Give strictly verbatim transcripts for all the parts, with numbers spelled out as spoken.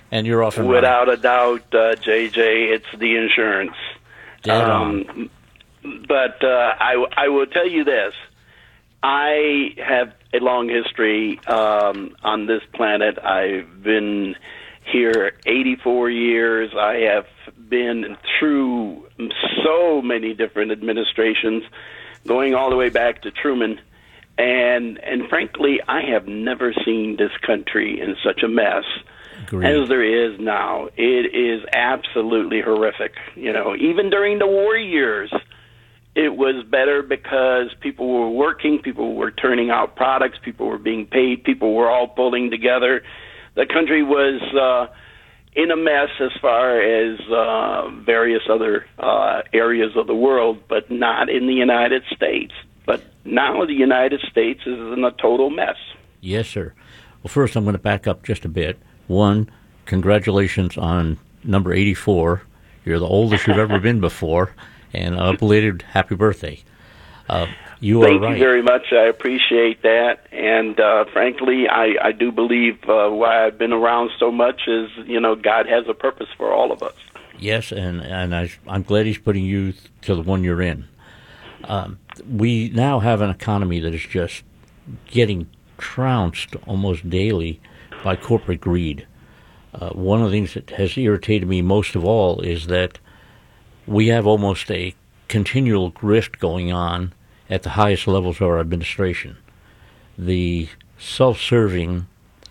And you're often Without right. a doubt, uh, J J, it's the insurance. Dead um, on. But uh, I, I will tell you this. I have a long history um, on this planet. I've been here eighty-four years. I have been through so many different administrations, going all the way back to Truman. And, and frankly, I have never seen this country in such a mess Agreed. as there is now. It is absolutely horrific. You know, even during the war years, it was better because people were working, people were turning out products, people were being paid, people were all pulling together. The country was uh, in a mess as far as uh, various other uh, areas of the world, but not in the United States. But now the United States is in a total mess. Yes, sir. Well, first I'm going to back up just a bit. One, congratulations on number eighty-four. You're the oldest you've ever been before, and a belated happy birthday. Uh, you Thank are right. you very much. I appreciate that. And uh, frankly, I, I do believe uh, why I've been around so much is, you know, God has a purpose for all of us. Yes, and, and I, I'm glad he's putting you to the one you're in. Um, we now have an economy that is just getting trounced almost daily by corporate greed. Uh, one of the things that has irritated me most of all is that we have almost a continual grift going on at the highest levels of our administration. The self-serving,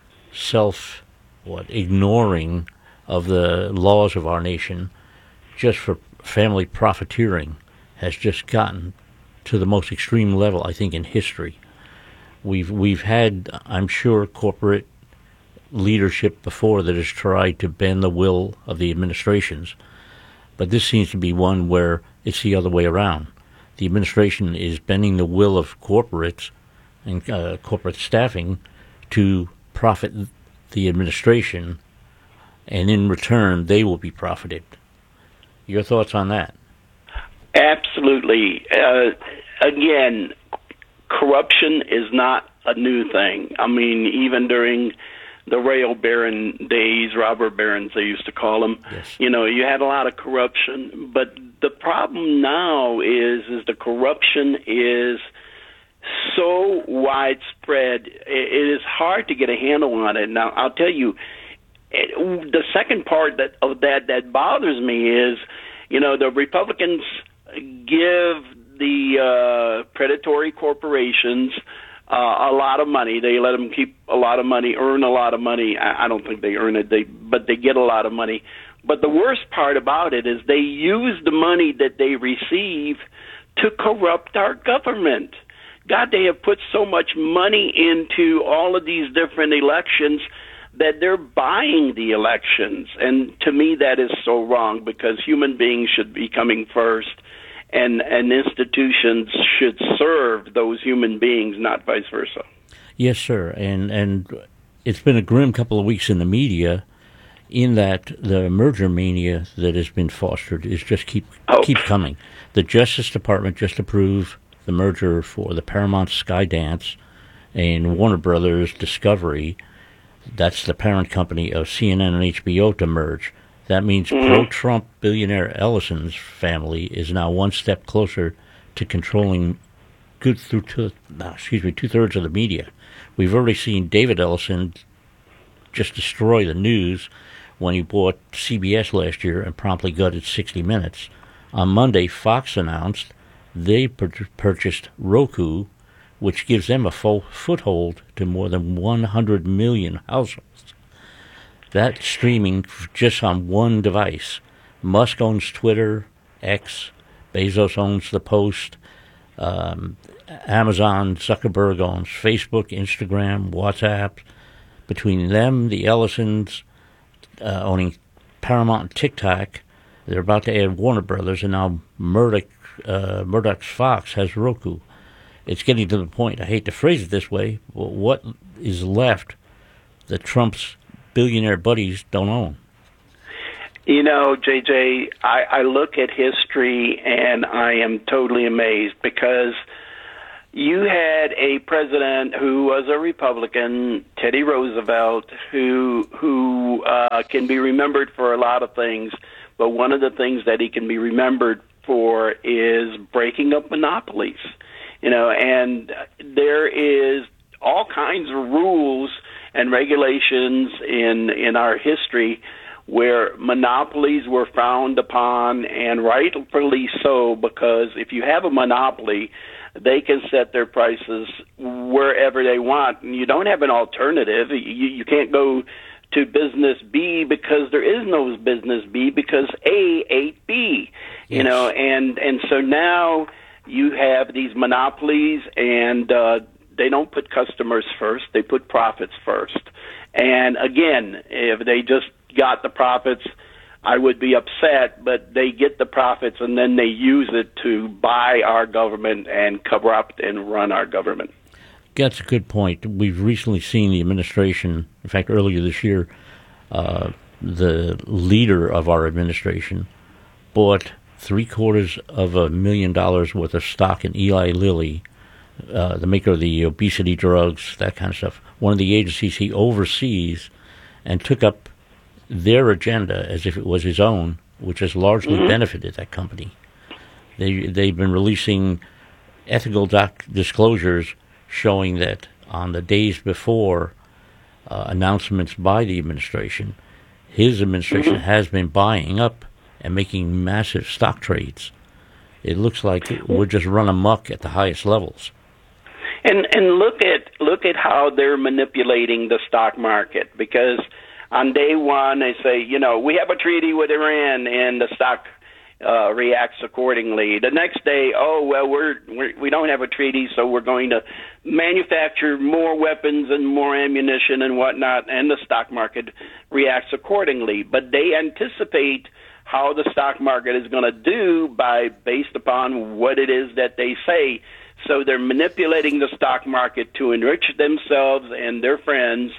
self, what, ignoring of the laws of our nation just for family profiteering has just gotten to the most extreme level, I think, in history. We've we've had, I'm sure, corporate leadership before that has tried to bend the will of the administrations, but this seems to be one where it's the other way around. The administration is bending the will of corporates and uh, corporate staffing to profit the administration, and in return, they will be profited. Your thoughts on that? Absolutely. Uh, again, corruption is not a new thing. I mean, even during the rail baron days, robber barons they used to call them, yes. You know, you had a lot of corruption. But the problem now is, is the corruption is so widespread, it is hard to get a handle on it. Now, I'll tell you, it, the second part that of that that bothers me is, you know, the Republicans give the uh, predatory corporations uh, a lot of money. They let them keep a lot of money, earn a lot of money. I, I don't think they earn it, they but they get a lot of money. But the worst part about it is they use the money that they receive to corrupt our government. God, they have put so much money into all of these different elections that they're buying the elections. And to me, that is so wrong, because human beings should be coming first, and, and institutions should serve those human beings, not vice versa. Yes, sir. And, and it's been a grim couple of weeks in the media, in that the merger mania that has been fostered is just keep Oh. keep coming. The Justice Department just approved the merger for the Paramount Skydance and Warner Brothers Discovery. That's the parent company of C N N and H B O to merge. That means mm-hmm. pro-Trump billionaire Ellison's family is now one step closer to controlling good through two, no, excuse me, two-thirds of the media. We've already seen David Ellison just destroy the news when he bought C B S last year and promptly gutted sixty minutes. On Monday, Fox announced they pur- purchased Roku, which gives them a full foothold to more than one hundred million households. That's streaming just on one device. Musk owns Twitter, X, Bezos owns The Post, um, Amazon, Zuckerberg owns Facebook, Instagram, WhatsApp. Between them, the Ellisons uh, owning Paramount and TikTok, they're about to add Warner Brothers, and now Murdoch, uh, Murdoch's Fox has Roku. It's getting to the point, I hate to phrase it this way, but what is left that Trump's billionaire buddies don't own? You know, J J, I, I look at history and I am totally amazed, because you had a president who was a Republican, Teddy Roosevelt, who who uh, can be remembered for a lot of things, but one of the things that he can be remembered for is breaking up monopolies. You know, and there is all kinds of rules and regulations in in our history where monopolies were frowned upon, and rightfully so, because if you have a monopoly, they can set their prices wherever they want, and you don't have an alternative. You, you can't go to business B because there is no business B because A ate B, yes. You know, and, and so now you have these monopolies, and uh, they don't put customers first, they put profits first. And again, if they just got the profits, I would be upset, but they get the profits and then they use it to buy our government and corrupt and run our government. That's a good point. We've recently seen the administration, in fact, earlier this year, uh, the leader of our administration bought three quarters of a million dollars worth of stock in Eli Lilly, uh, the maker of the obesity drugs, that kind of stuff, one of the agencies he oversees, and took up their agenda as if it was his own, which has largely mm-hmm. benefited that company. They, they've been releasing ethical doc disclosures showing that on the days before uh, announcements by the administration, his administration mm-hmm. has been buying up and making massive stock trades. It looks like we're just run amok at the highest levels. And and look at look at how they're manipulating the stock market, because on day one, they say, you know, we have a treaty with Iran, and the stock uh, reacts accordingly. The next day, oh, well, we're, we're, we don't have a treaty, so we're going to manufacture more weapons and more ammunition and whatnot, and the stock market reacts accordingly. But they anticipate how the stock market is going to do by based upon what it is that they say. So they're manipulating the stock market to enrich themselves and their friends,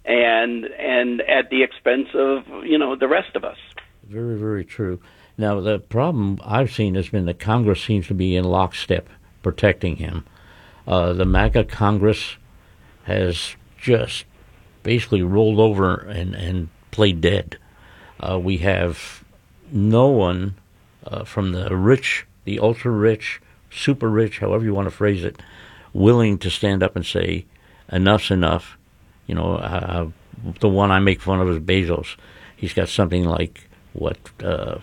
and and at the expense of, you know, the rest of us. Very, very true. Now, the problem I've seen has been that Congress seems to be in lockstep protecting him. Uh, the MAGA Congress has just basically rolled over and, and played dead. Uh, we have no one uh, from the rich, the ultra-rich, super-rich, however you want to phrase it, willing to stand up and say, enough's enough. You know, uh, the one I make fun of is Bezos. He's got something like, what, uh,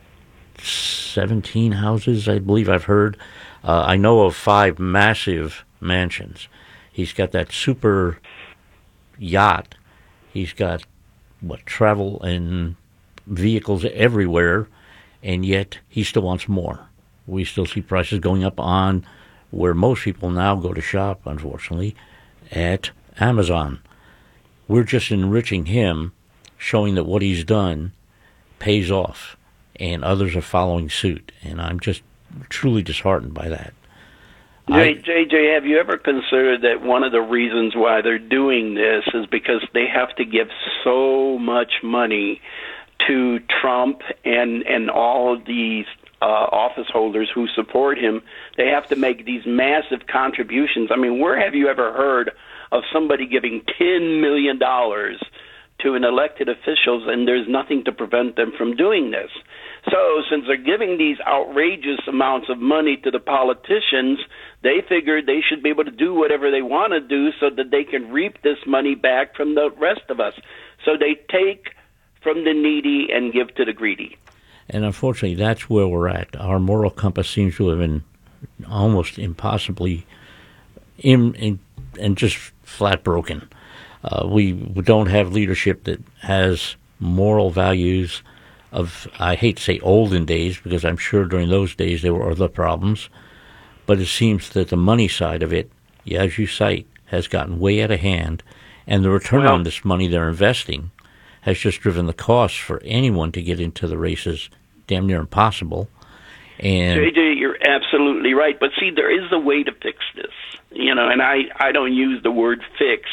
seventeen houses, I believe I've heard. Uh, I know of five massive mansions. He's got that super yacht. He's got, what, travel and vehicles everywhere, and yet he still wants more. We still see prices going up on where most people now go to shop, unfortunately, at Amazon. We're just enriching him, showing that what he's done pays off, and others are following suit. And I'm just truly disheartened by that. J J, have you ever considered that one of the reasons why they're doing this is because they have to give so much money to Trump and, and all of these uh, office holders who support him? They have to make these massive contributions. I mean, where have you ever heard of somebody giving ten million dollars to an elected officials, and there's nothing to prevent them from doing this? So since they're giving these outrageous amounts of money to the politicians, they figured they should be able to do whatever they want to do so that they can reap this money back from the rest of us. So they take from the needy and give to the greedy. And unfortunately, that's where we're at. Our moral compass seems to have been almost impossibly in, in, and just flat broken. Uh, we don't have leadership that has moral values of, I hate to say olden days, because I'm sure during those days there were other problems, but it seems that the money side of it, yeah, as you cite, has gotten way out of hand, and the return well, on this money they're investing has just driven the cost for anyone to get into the races damn near impossible. And J J, you're absolutely right. But see, there is a way to fix this, you know, and I, I don't use the word fix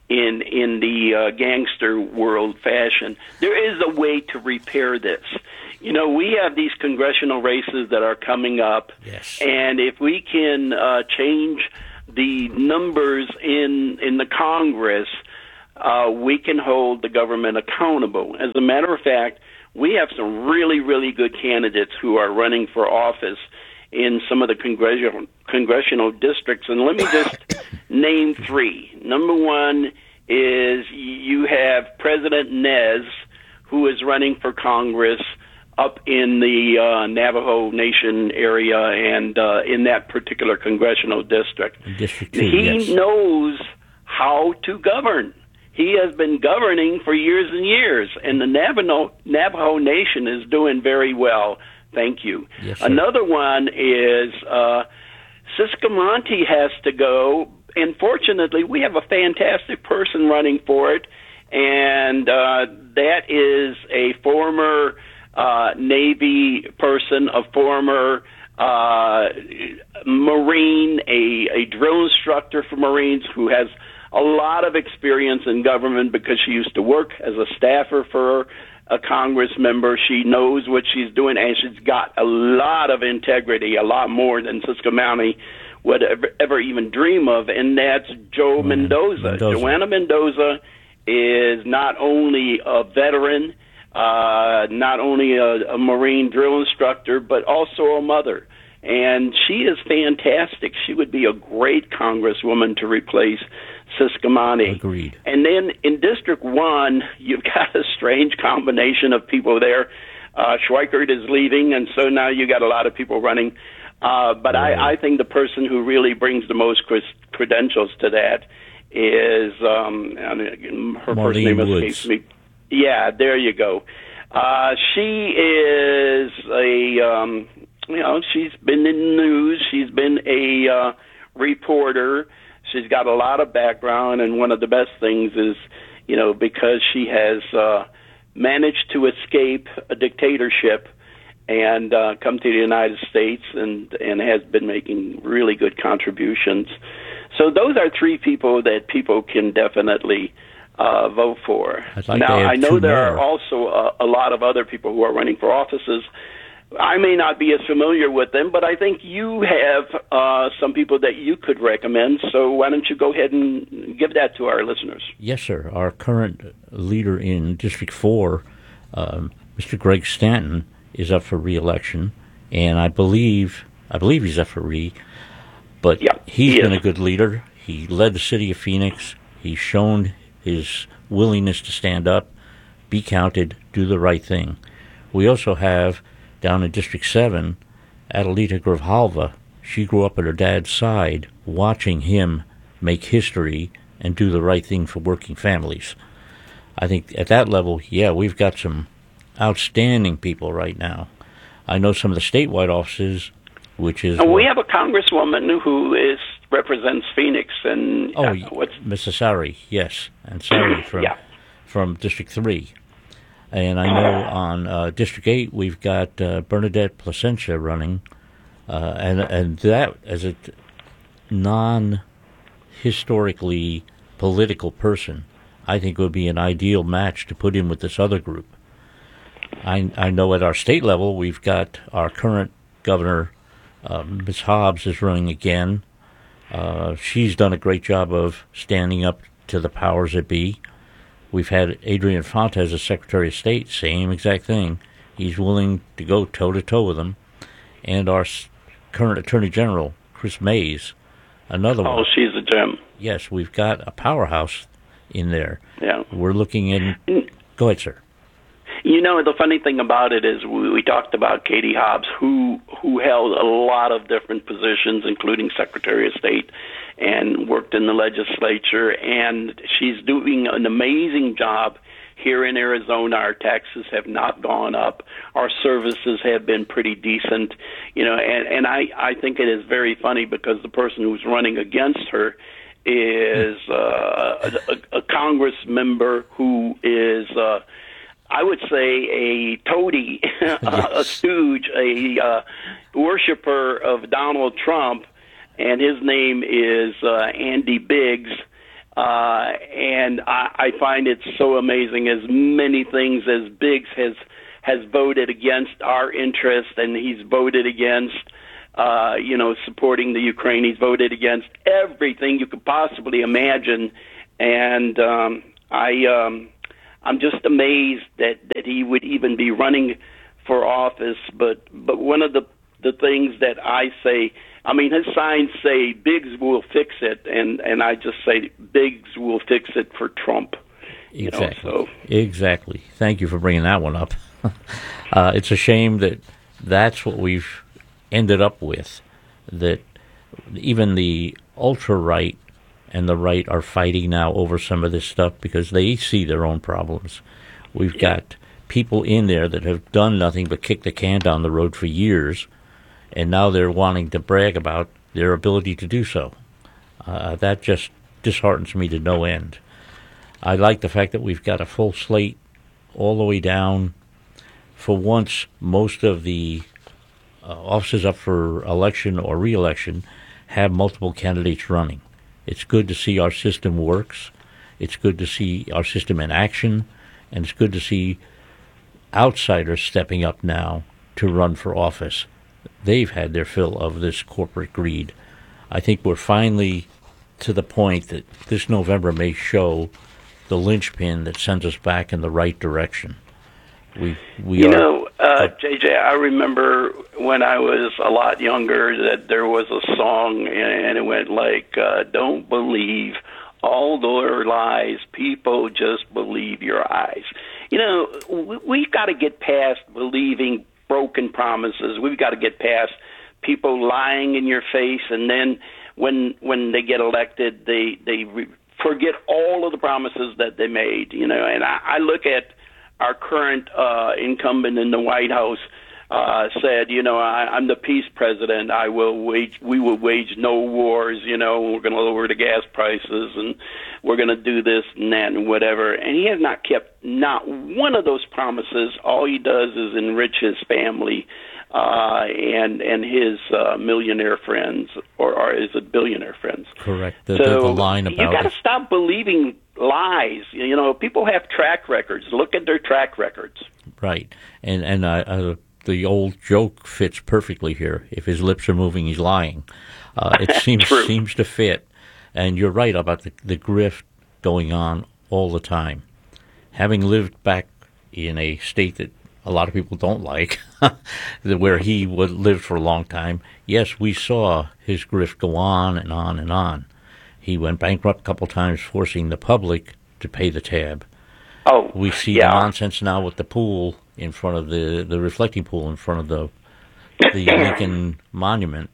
in in the uh, gangster world fashion. There is a way to repair this. You know, we have these congressional races that are coming up, yes. and if we can uh, change the numbers in in the Congress, uh, we can hold the government accountable. As a matter of fact, we have some really, really good candidates who are running for office in some of the congressional congressional districts, and let me just name three. Number one is you have President Nez, who is running for Congress up in the uh, Navajo Nation area and uh, in that particular congressional district. District two, he yes. knows how to govern. He has been governing for years and years, and the Navajo, Navajo Nation is doing very well. Thank you. Yes, sir. Another one is uh, Siscomonte has to go, and fortunately, we have a fantastic person running for it, and uh, that is a former uh, Navy person, a former uh, Marine, a, a drill instructor for Marines who has a lot of experience in government because she used to work as a staffer for a Congress member. She knows what she's doing, and she's got a lot of integrity, a lot more than Siscomonte would ever, ever even dream of, and that's Joe Mm-hmm. Mendoza. Mendoza. Joanna Mendoza is not only a veteran, uh, not only a, a Marine drill instructor, but also a mother. And she is fantastic. She would be a great congresswoman to replace Siscomonte. Agreed. And then in District one, you've got a strange combination of people there. Uh, Schweikert is leaving, and so now you got a lot of people running. Uh, but Right. I, I think the person who really brings the most cres- credentials to that is, um, I mean, her first Marlene name Woods. escapes me. Yeah, there you go. Uh, she is a, um, you know, she's been in the news. She's been a uh, reporter. She's got a lot of background, and one of the best things is, you know, because she has uh, managed to escape a dictatorship and uh, come to the United States and, and has been making really good contributions. So those are three people that people can definitely uh, vote for. I'd like now, to add I know two there more. are also a, a lot of other people who are running for offices. I may not be as familiar with them, but I think you have uh, some people that you could recommend. So why don't you go ahead and give that to our listeners? Yes, sir. Our current leader in District four, um, Mister Greg Stanton, is up for re-election, and I believe I believe he's up for re. But Yeah, he's he been is. a good leader. He led the city of Phoenix. He's shown his willingness to stand up, be counted, do the right thing. We also have down in District seven, Adelita Grijalva. She grew up at her dad's side, watching him make history and do the right thing for working families. I think at that level, yeah, we've got some outstanding people right now. I know some of the statewide offices, which is... And we what- have a congresswoman who is represents Phoenix, and Oh, uh, y- what's Missus Sari, yes, and Sari from Yeah. from District Three, and I know on uh, District Eight we've got uh, Bernadette Placencia running, uh, and and that as a t- non-historically political person, I think would be an ideal match to put in with this other group. I I know at our state level we've got our current governor, uh, Miz Hobbs, is running again. Uh, she's done a great job of standing up to the powers that be. We've had Adrian Fontes as Secretary of State, same exact thing. He's willing to go toe-to-toe with them. And our s- current Attorney General, Chris Mays, another oh, one. she's a gem. Yes, we've got a powerhouse in there. Yeah. We're looking in... Go ahead, sir. You know, the funny thing about it is we, we talked about Katie Hobbs, who who held a lot of different positions, including Secretary of State, and worked in the legislature, and she's doing an amazing job here in Arizona. Our taxes have not gone up. Our services have been pretty decent, you know, and, and I, I think it is very funny because the person who's running against her is uh, a, a Congress member who is... Uh, I would say a toady, a stooge, a uh, worshiper of Donald Trump, and his name is uh, Andy Biggs. Uh, and I, I find it so amazing. As many things as Biggs has has voted against our interest, and he's voted against, uh, you know, supporting the Ukraine. He's voted against everything you could possibly imagine, and um, I, um, I'm just amazed that, that he would even be running for office. But but one of the the things that I say, I mean, his signs say Biggs will fix it, and, and I just say Biggs will fix it for Trump. You Exactly. know, so. Exactly. Thank you for bringing that one up. uh, it's a shame that that's what we've ended up with, that even the ultra-right and the right are fighting now over some of this stuff because they see their own problems. We've Yeah. got people in there that have done nothing but kick the can down the road for years, and now they're wanting to brag about their ability to do so. Uh, that just disheartens me to no end. I like the fact that we've got a full slate all the way down. For once, most of the uh, offices up for election or re-election have multiple candidates running. It's good to see our system works. It's good to see our system in action. And it's good to see outsiders stepping up now to run for office. They've had their fill of this corporate greed. I think we're finally to the point that this November may show the linchpin that sends us back in the right direction. We we You are. know, uh, J J, I remember when I was a lot younger that there was a song, and it went like, uh, don't believe all their lies, people just believe your eyes. You know, we, we've got to get past believing broken promises. We've got to get past people lying in your face, and then when when they get elected, they, they re- forget all of the promises that they made, you know. And I, I look at our current uh, incumbent in the White House uh, said, you know, I, I'm the peace president. I will wage, we will wage no wars. You know, we're going to lower the gas prices, and we're going to do this and that and whatever. And he has not kept not one of those promises. All he does is enrich his family uh, and and his uh, millionaire friends, or, or is it billionaire friends? Correct. The, so the, the line about you got to it. stop believing lies. You know, people have track records. Look at their track records. Right. And and uh, uh, the old joke fits perfectly here. If his lips are moving, he's lying. Uh, it seems True. seems to fit. And you're right about the, the grift going on all the time. Having lived back in a state that a lot of people don't like, where he would lived for a long time, yes, we saw his grift go on and on and on. He went bankrupt a couple times, forcing the public to pay the tab. Oh, We see yeah. the nonsense now with the pool in front of the, the reflecting pool in front of the the Lincoln Monument.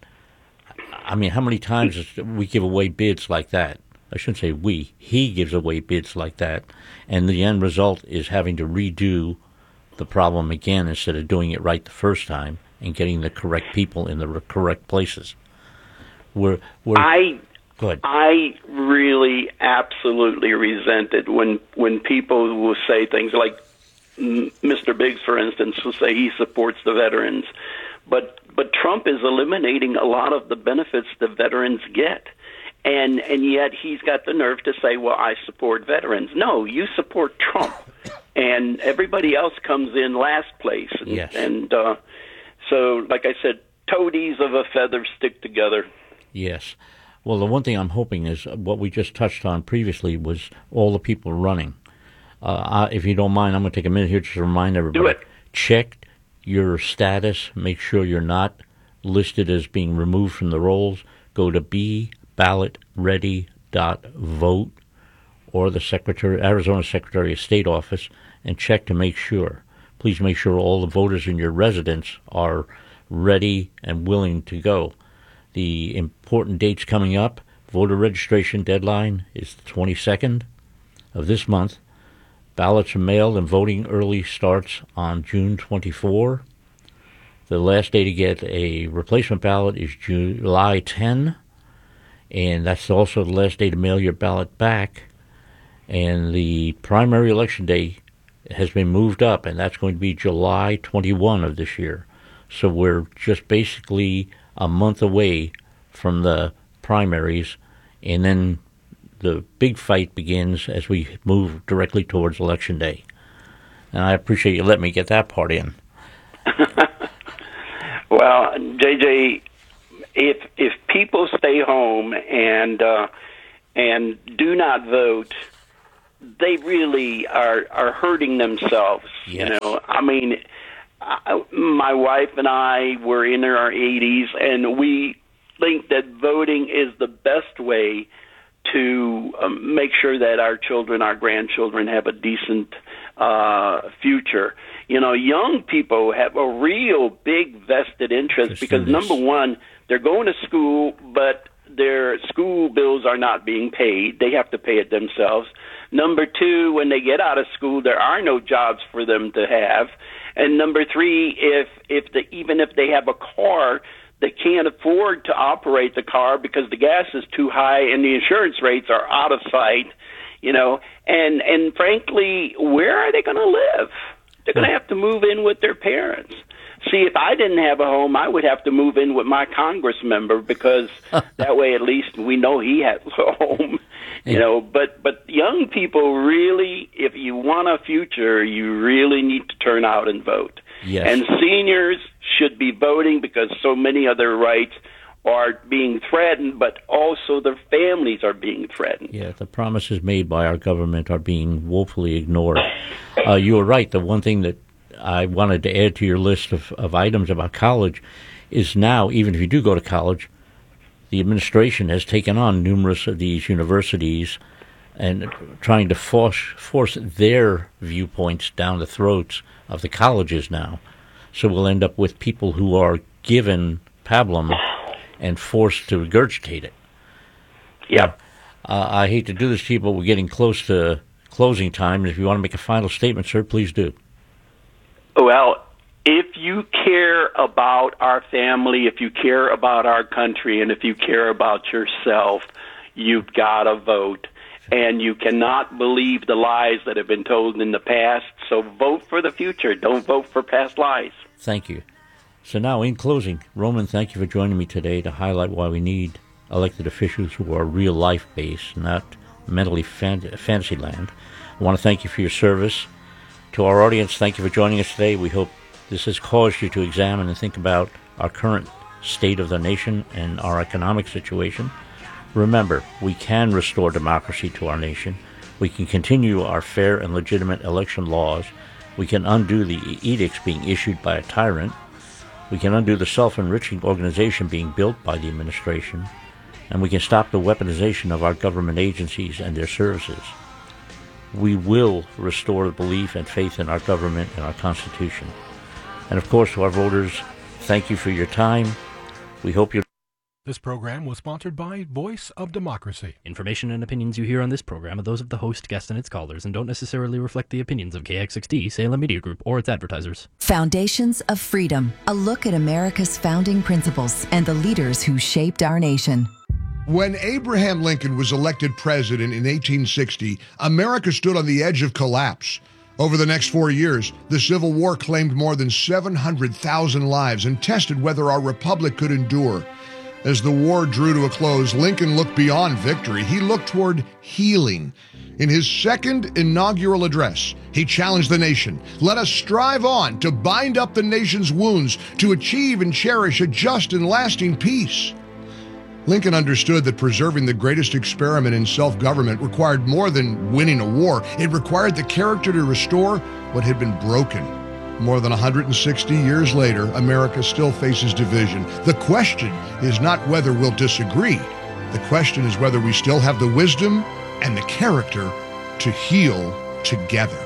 I mean, how many times is- we give away bids like that? I shouldn't say we. He gives away bids like that, and the end result is having to redo the problem again instead of doing it right the first time and getting the correct people in the re- correct places. We're, we're, I go ahead. I really absolutely resent it when when people will say things like mm, Mister Biggs, for instance, will say he supports the veterans, but but Trump is eliminating a lot of the benefits the veterans get. And and yet he's got the nerve to say, well, I support veterans. No, you support Trump. And everybody else comes in last place. And, Yes. and uh, so, like I said, toadies of a feather stick together. Yes. Well, the one thing I'm hoping is what we just touched on previously was all the people running. Uh, I, if you don't mind, I'm going to take a minute here just to remind everybody. Do it. Check your status. Make sure you're not listed as being removed from the rolls. Go to be ballot ready dot vote or the Secretary, Arizona Secretary of State office and check to make sure. Please make sure all the voters in your residence are ready and willing to go. The important dates coming up, voter registration deadline is the twenty-second of this month. Ballots are mailed and voting early starts on June twenty-fourth. The last day to get a replacement ballot is July tenth, and that's also the last day to mail your ballot back. And the primary election day has been moved up, and that's going to be July twenty-first of this year. So we're just basically a month away from the primaries, and then the big fight begins as we move directly towards Election Day. And I appreciate you letting me get that part in. Well, J J, if if people stay home and uh, and do not vote, they really are are hurting themselves. Yes. You know, I mean, I, my wife and I were in our eighties, and we think that voting is the best way to um, make sure that our children, our grandchildren, have a decent uh, future. You know, young people have a real big vested interest because, number one, they're going to school, but their school bills are not being paid. They have to pay it themselves. Number two, when they get out of school, there are no jobs for them to have. And number three, if if the, even if they have a car, they can't afford to operate the car because the gas is too high and the insurance rates are out of sight. You know, and and frankly, where are they going to live? They're going to have to move in with their parents. See, if I didn't have a home, I would have to move in with my Congress member because that way at least we know he has a home. You know, but but young people really, if you want a future, you really need to turn out and vote. Yes. And seniors should be voting because so many of their rights are being threatened, but also their families are being threatened. Yeah, the promises made by our government are being woefully ignored. Uh, you were right. The one thing that I wanted to add to your list of, of items about college is now, even if you do go to college, the administration has taken on numerous of these universities and trying to force, force their viewpoints down the throats of the colleges now. So we'll end up with people who are given pablum and forced to regurgitate it. Yeah. Uh, I hate to do this to you, but we're getting close to closing time. And if you want to make a final statement, sir, please do. Well, if you care about our family, if you care about our country, and if you care about yourself, you've got to vote. And you cannot believe the lies that have been told in the past. So vote for the future. Don't vote for past lies. Thank you. So now, in closing, Roman, thank you for joining me today to highlight why we need elected officials who are real-life based, not mentally fan- fantasy land. I want to thank you for your service. To our audience, thank you for joining us today. We hope this has caused you to examine and think about our current state of the nation and our economic situation. Remember, we can restore democracy to our nation. We can continue our fair and legitimate election laws. We can undo the edicts being issued by a tyrant. We can undo the self-enriching organization being built by the administration. And we can stop the weaponization of our government agencies and their services. We will restore the belief and faith in our government and our Constitution. And of course, to our voters, thank you for your time. We hope you. This program was sponsored by Voice of Democracy. Information and opinions you hear on this program are those of the host, guest, and its callers, and don't necessarily reflect the opinions of K X six D, Salem Media Group, or its advertisers. Foundations of Freedom, a look at America's founding principles and the leaders who shaped our nation. When Abraham Lincoln was elected president in eighteen sixty, America stood on the edge of collapse. Over the next four years, the Civil War claimed more than seven hundred thousand lives and tested whether our republic could endure. As the war drew to a close, Lincoln looked beyond victory. He looked toward healing. In his second inaugural address, he challenged the nation. Let us strive on to bind up the nation's wounds, to achieve and cherish a just and lasting peace. Lincoln understood that preserving the greatest experiment in self-government required more than winning a war. It required the character to restore what had been broken. More than one hundred sixty years later, America still faces division. The question is not whether we'll disagree. The question is whether we still have the wisdom and the character to heal together.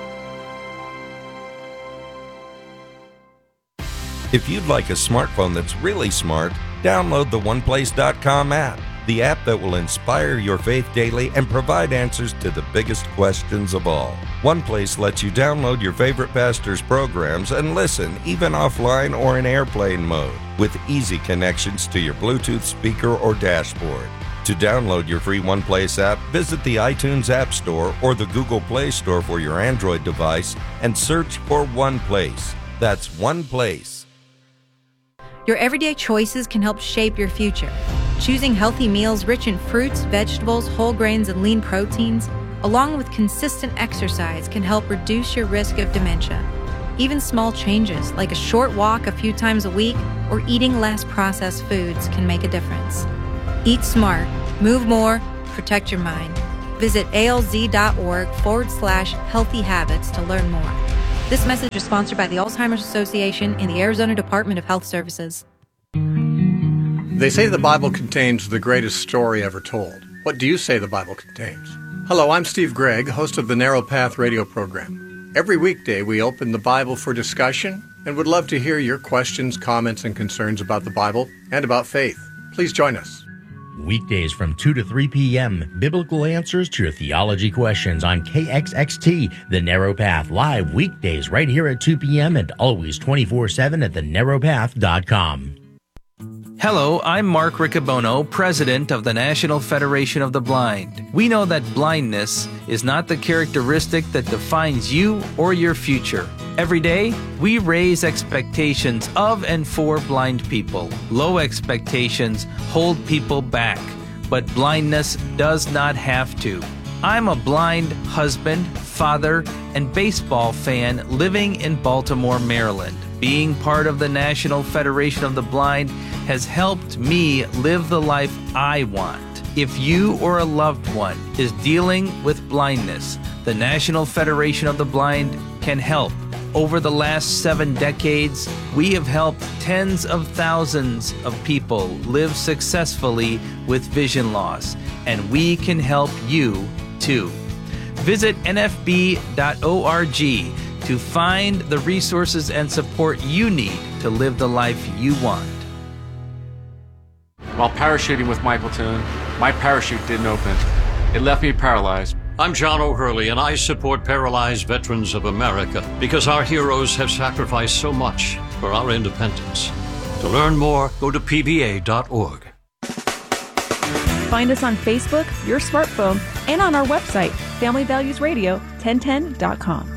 If you'd like a smartphone that's really smart, download the one place dot com app, the app that will inspire your faith daily and provide answers to the biggest questions of all. OnePlace lets you download your favorite pastor's programs and listen even offline or in airplane mode with easy connections to your Bluetooth speaker or dashboard. To download your free OnePlace app, visit the iTunes App Store or the Google Play Store for your Android device and search for OnePlace. That's OnePlace. Your everyday choices can help shape your future. Choosing healthy meals rich in fruits, vegetables, whole grains, and lean proteins, along with consistent exercise, can help reduce your risk of dementia. Even small changes, like a short walk a few times a week or eating less processed foods, can make a difference. Eat smart, move more, protect your mind. Visit alz.org forward slash healthy habits to learn more. This message is sponsored by the Alzheimer's Association and the Arizona Department of Health Services. They say the Bible contains the greatest story ever told. What do you say the Bible contains? Hello, I'm Steve Gregg, host of the Narrow Path radio program. Every weekday we open the Bible for discussion and would love to hear your questions, comments, and concerns about the Bible and about faith. Please join us. Weekdays from two to three p.m. Biblical answers to your theology questions on K X X T, The Narrow Path, live weekdays right here at two p.m. and always twenty-four seven at the narrow path dot com. Hello, I'm Mark Riccobono, president of the National Federation of the Blind. We know that blindness is not the characteristic that defines you or your future. Every day, we raise expectations of and for blind people. Low expectations hold people back, but blindness does not have to. I'm a blind husband, father, and baseball fan living in Baltimore, Maryland. Being part of the National Federation of the Blind has helped me live the life I want. If you or a loved one is dealing with blindness, the National Federation of the Blind can help. Over the last seven decades, we have helped tens of thousands of people live successfully with vision loss, and we can help you too. Visit N F B dot org to find the resources and support you need to live the life you want. While parachuting with my platoon, my parachute didn't open. It left me paralyzed. I'm John O'Hurley, and I support Paralyzed Veterans of America because our heroes have sacrificed so much for our independence. To learn more, go to P V A dot org. Find us on Facebook, your smartphone, and on our website, family values radio ten ten dot com.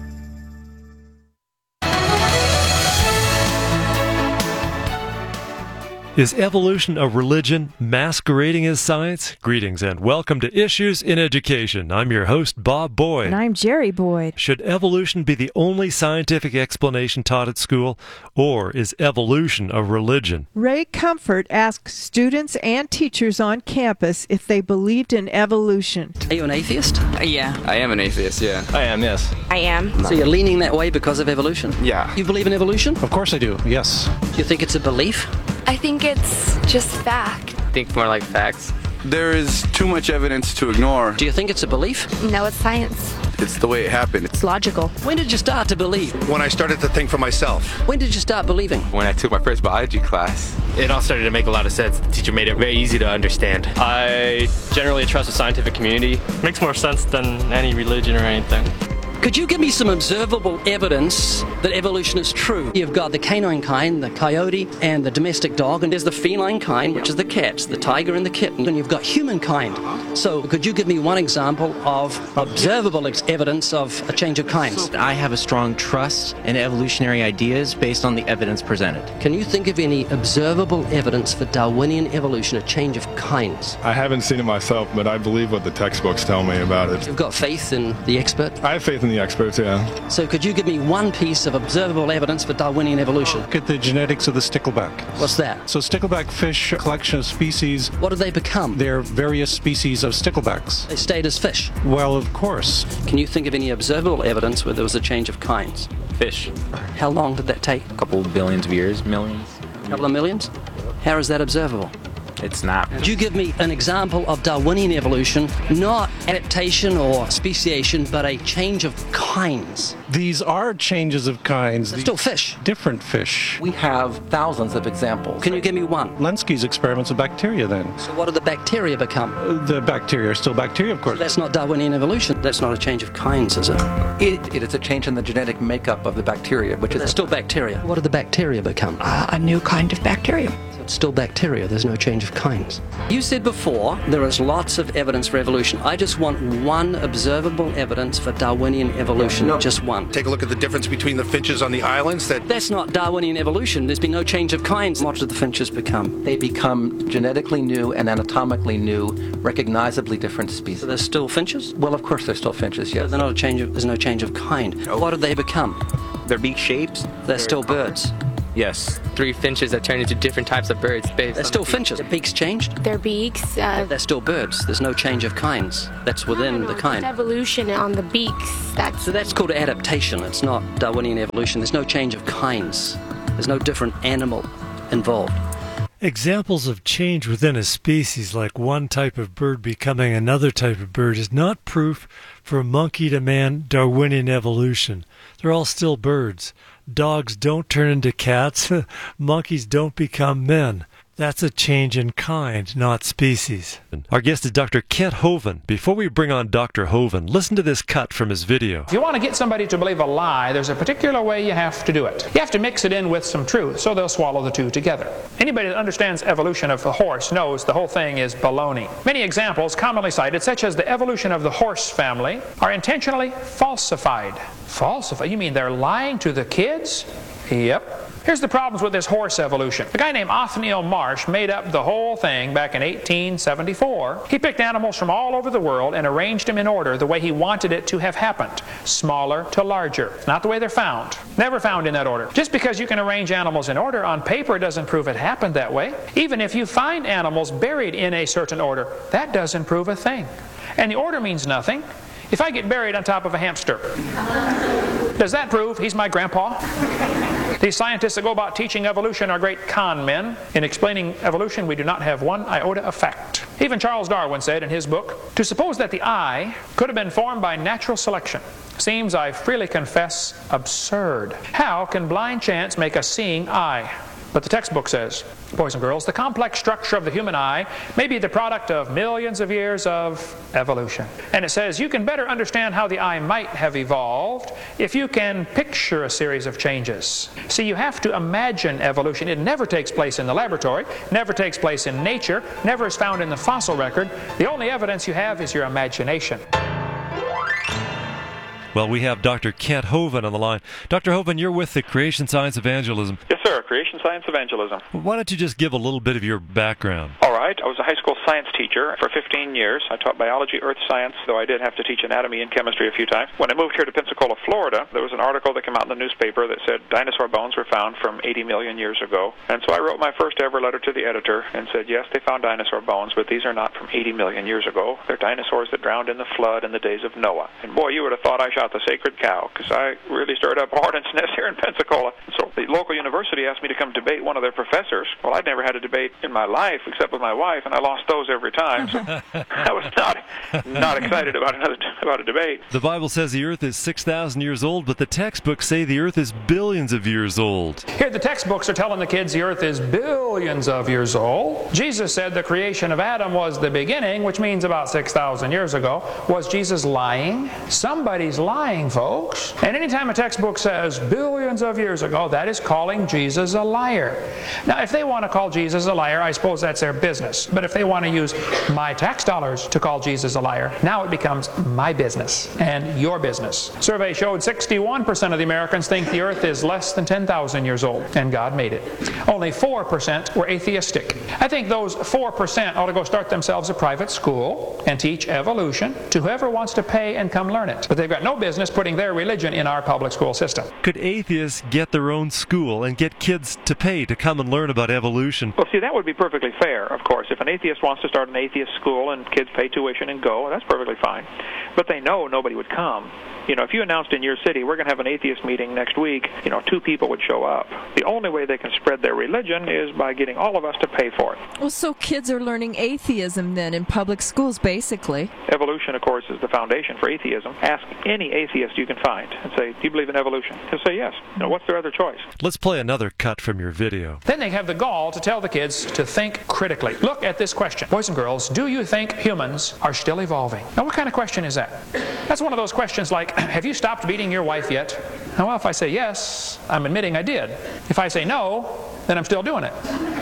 Is evolution a religion masquerading as science? Greetings and welcome to Issues in Education. I'm your host, Bob Boyd. And I'm Jerry Boyd. Should evolution be the only scientific explanation taught at school, or is evolution a religion? Ray Comfort asked students and teachers on campus if they believed in evolution. Are you an atheist? Uh, yeah. I am an atheist, yeah. I am, yes. I am. So you're leaning that way because of evolution? Yeah. You believe in evolution? Of course I do, yes. Do you think it's a belief? I think it's just fact. I think more like facts. There is too much evidence to ignore. Do you think it's a belief? No, it's science. It's the way it happened. It's logical. When did you start to believe? When I started to think for myself. When did you start believing? When I took my first biology class. It all started to make a lot of sense. The teacher made it very easy to understand. I generally trust the scientific community. It makes more sense than any religion or anything. Could you give me some observable evidence that evolution is true? You've got the canine kind, the coyote, and the domestic dog, and there's the feline kind, which is the cats, the tiger and the kitten, and you've got humankind. So could you give me one example of observable ex- evidence of a change of kinds? I have a strong trust in evolutionary ideas based on the evidence presented. Can you think of any observable evidence for Darwinian evolution, a change of kinds? I haven't seen it myself, but I believe what the textbooks tell me about it. You've got faith in the expert? I have faith in the experts, yeah. So could you give me one piece of observable evidence for Darwinian evolution? Look at the genetics of the stickleback. What's that? So stickleback fish, a collection of species. What do they become? They're various species of sticklebacks. They stayed as fish? Well, of course. Can you think of any observable evidence where there was a change of kinds? Fish. How long did that take? A couple billions of years, millions. A couple of millions? How is that observable? It's not. Could you give me an example of Darwinian evolution, not adaptation or speciation, but a change of kinds? These are changes of kinds. They're still fish. Different fish. We have thousands of examples. Can you give me one? Lenski's experiments with bacteria, then. So what do the bacteria become? Uh, the bacteria are still bacteria, of course. So that's not Darwinian evolution. That's not a change of kinds, is it? It, it is a change in the genetic makeup of the bacteria, which but is... They're still bacteria. What do the bacteria become? Uh, a new kind of bacterium. So It's still bacteria. There's no change of kinds. You said before there is lots of evidence for evolution. I just want one observable evidence for Darwinian evolution. No. Just one. Take a look at the difference between the finches on the islands that... That's not Darwinian evolution. There's been no change of kinds. What do the finches become? They become genetically new and anatomically new, recognizably different species. So they're still finches? Well, of course they're still finches, yes. So they're not a change of, there's no change of kind. No. What did they become? Their beak shapes. They're, They're still birds. Yes. Three finches that turn into different types of birds. Based They're still finches. Their beaks changed? Their beaks. Uh, They're still birds. There's no change of kinds. That's within no, no, no, the kind. Evolution on the beaks. That's So that's called adaptation. It's not Darwinian evolution. There's no change of kinds. There's no different animal involved. Examples of change within a species, like one type of bird becoming another type of bird, is not proof for monkey to man Darwinian evolution. They're all still birds. Dogs don't turn into cats. Monkeys don't become men. That's a change in kind, not species. Our guest is Doctor Kent Hovind. Before we bring on Doctor Hovind, listen to this cut from his video. If you want to get somebody to believe a lie, there's a particular way you have to do it. You have to mix it in with some truth, so they'll swallow the two together. Anybody that understands evolution of a horse knows the whole thing is baloney. Many examples commonly cited, such as the evolution of the horse family, are intentionally falsified. Falsified? You mean they're lying to the kids? Yep. Here's the problems with this horse evolution. A guy named Othniel Marsh made up the whole thing back in eighteen seventy-four. He picked animals from all over the world and arranged them in order the way he wanted it to have happened. Smaller to larger. Not the way they're found. Never found in that order. Just because you can arrange animals in order on paper doesn't prove it happened that way. Even if you find animals buried in a certain order, that doesn't prove a thing. And the order means nothing. If I get buried on top of a hamster, does that prove he's my grandpa? These scientists that go about teaching evolution are great con men. In explaining evolution, we do not have one iota of fact. Even Charles Darwin said in his book, to suppose that the eye could have been formed by natural selection seems, I freely confess, absurd. How can blind chance make a seeing eye? But the textbook says, boys and girls, the complex structure of the human eye may be the product of millions of years of evolution. And it says you can better understand how the eye might have evolved if you can picture a series of changes. See, you have to imagine evolution. It never takes place in the laboratory, never takes place in nature, never is found in the fossil record. The only evidence you have is your imagination. Well, we have Doctor Kent Hovind on the line. Doctor Hovind, you're with the Creation Science Evangelism. Yes, sir. Creation Science Evangelism. Why don't you just give a little bit of your background? All right. I was a high school science teacher for fifteen years. I taught biology, earth science, though I did have to teach anatomy and chemistry a few times. When I moved here to Pensacola, Florida, there was an article that came out in the newspaper that said dinosaur bones were found from eighty million years ago. And so I wrote my first ever letter to the editor and said, yes, they found dinosaur bones, but these are not from eighty million years ago. They're dinosaurs that drowned in the flood in the days of Noah. And boy, you would have thought I shot the sacred cow, because I really stirred up a hornet's nest here in Pensacola. So the local university asked me to come debate one of their professors. Well, I'd never had a debate in my life except with my wife, and I lost those every time. So I was not not excited about another about a debate. The Bible says the earth is six thousand years old, but the textbooks say the earth is billions of years old. Here, the textbooks are telling the kids the earth is billions of years old. Jesus said the creation of Adam was the beginning, which means about six thousand years ago. Was Jesus lying? Somebody's lying, folks. And anytime a textbook says billions of years ago, that is calling Jesus a liar. Now, if they want to call Jesus a liar, I suppose that's their business. But if they want to use my tax dollars to call Jesus a liar, now it becomes my business and your business. Survey showed sixty-one percent of the Americans think the earth is less than ten thousand years old, and God made it. Only four percent were atheistic. I think those four percent ought to go start themselves a private school and teach evolution to whoever wants to pay and come learn it. But they've got no business putting their religion in our public school system. Could atheists get their own school and get kids to pay to come and learn about evolution? Well, see, that would be perfectly fair, of course. If an atheist wants to start an atheist school and kids pay tuition and go, that's perfectly fine. But they know nobody would come. You know, if you announced in your city, we're going to have an atheist meeting next week, you know, two people would show up. The only way they can spread their religion is by getting all of us to pay for it. Well, so kids are learning atheism then in public schools, basically. Evolution, of course, is the foundation for atheism. Ask any atheist you can find and say, do you believe in evolution? They'll say yes. You know, what's their other choice? Let's play another cut from your video. Then they have the gall to tell the kids to think critically. Look at this question. Boys and girls, do you think humans are still evolving? Now, what kind of question is that? That's one of those questions like, have you stopped beating your wife yet? Now, well, if I say yes, I'm admitting I did. If I say no, then I'm still doing it.